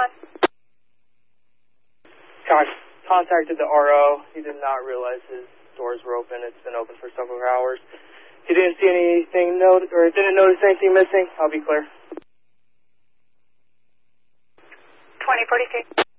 Contacted the RO. He did not realize his doors were open. It's been open for several hours. He didn't see anything, didn't notice anything missing. I'll be clear. 2042.